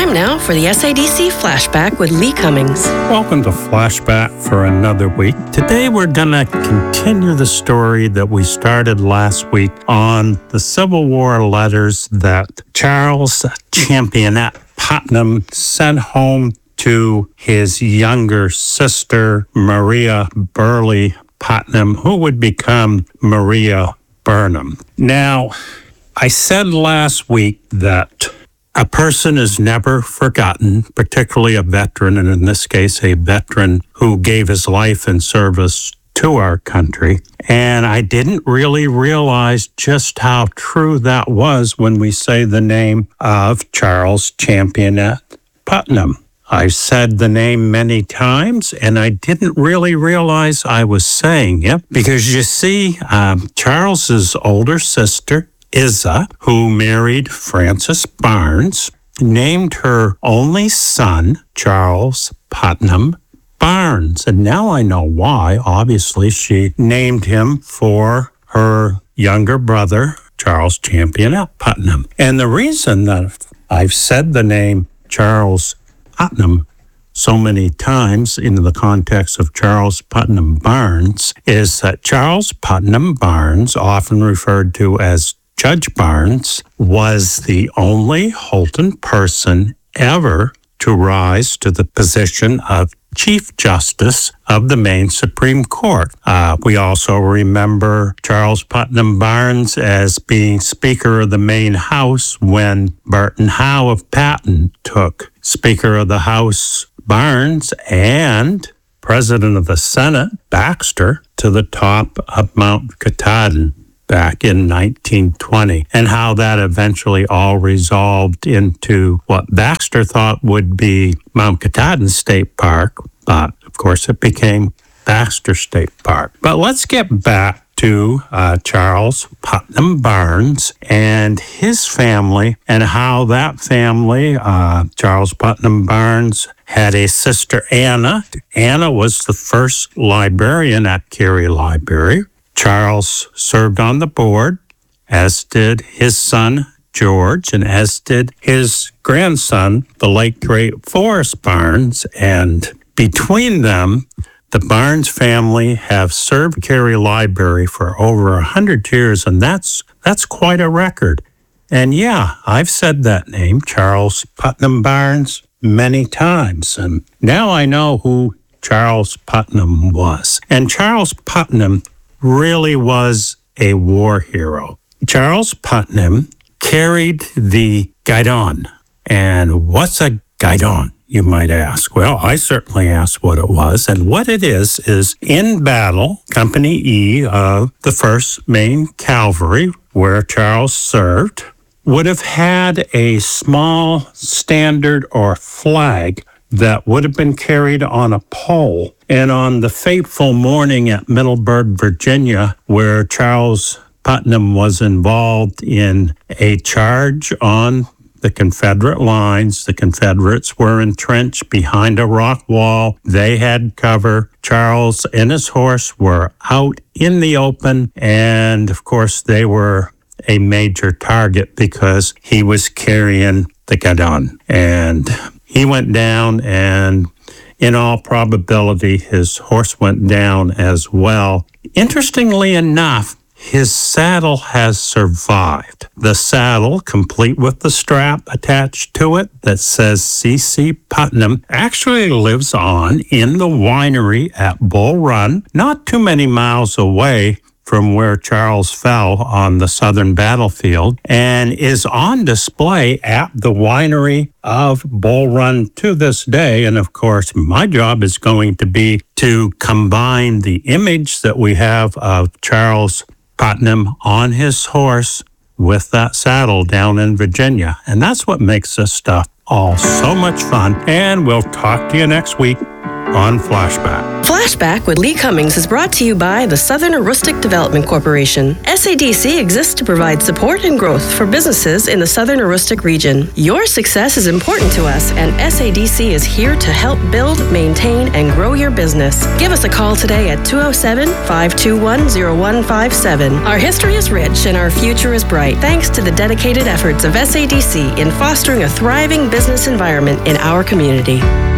Time now for the SADC Flashback with Lee Cummings. Welcome to Flashback for another week. Today we're going to continue the story that we started last week on the Civil War letters that Charles Championette Putnam sent home to his younger sister, Maria Burleigh Putnam, who would become Maria Burnham. Now, I said last week that a person is never forgotten, particularly a veteran, and in this case, a veteran who gave his life in service to our country. And I didn't really realize just how true that was when we say the name of Charles Championette Putnam. I said the name many times, and I didn't really realize I was saying it because you see, Charles's older sister, Isa, who married Francis Barnes, named her only son, Charles Putnam Barnes. And now I know why. Obviously, she named him for her younger brother, Charles Championette Putnam. And the reason that I've said the name Charles Putnam so many times in the context of Charles Putnam Barnes is that Charles Putnam Barnes, often referred to as Judge Barnes, was the only Holton person ever to rise to the position of Chief Justice of the Maine Supreme Court. We also remember Charles Putnam Barnes as being Speaker of the Maine House when Burton Howe of Patton took Speaker of the House Barnes and President of the Senate Baxter to the top of Mount Katahdin back in 1920, and how that eventually all resolved into what Baxter thought would be Mount Katahdin State Park, but of course it became Baxter State Park. But let's get back to Charles Putnam Barnes and his family, and how that family, Charles Putnam Barnes, had a sister, Anna. Anna was the first librarian at Cary Library. Charles served on the board, as did his son, George, and as did his grandson, the late great Forrest Barnes. And between them, the Barnes family have served Cary Library for over 100 years, and that's quite a record. And yeah, I've said that name, Charles Putnam Barnes, many times. And now I know who Charles Putnam was. And Charles Putnam really was a war hero. Charles Putnam carried the guidon. And what's a guidon, you might ask? Well, I certainly asked what it was. And what it is in battle, Company E of the 1st Maine Cavalry, where Charles served, would have had a small standard or flag that would have been carried on a pole. And on the fateful morning at Middleburg, Virginia, where Charles Putnam was involved in a charge on the Confederate lines, the Confederates were entrenched behind a rock wall. They had cover. Charles and his horse were out in the open, and of course they were a major target because he was carrying the guidon. And he went down, and in all probability, his horse went down as well. Interestingly enough, his saddle has survived. The saddle, complete with the strap attached to it that says C.C. Putnam, actually lives on in the winery at Bull Run, not too many miles away from where Charles fell on the Southern battlefield, and is on display at the winery of Bull Run to this day. And of course, my job is going to be to combine the image that we have of Charles Putnam on his horse with that saddle down in Virginia. And that's what makes this stuff all so much fun. And we'll talk to you next week. on Flashback. Flashback with Lee Cummings is brought to you by the Southern Aroostook Development Corporation. SADC exists to provide support and growth for businesses in the Southern Aroostook region. Your success is important to us, and SADC is here to help build, maintain, and grow your business. Give us a call today at 207-521-0157. Our history is rich and our future is bright, thanks to the dedicated efforts of SADC in fostering a thriving business environment in our community.